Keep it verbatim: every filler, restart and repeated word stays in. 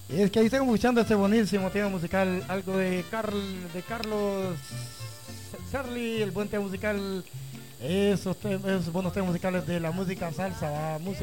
Y es que ahí estamos escuchando este buenísimo tema musical, algo de, Carl, de Carlos Charlie, el buen tema musical, esos, esos buenos temas musicales de la música salsa, música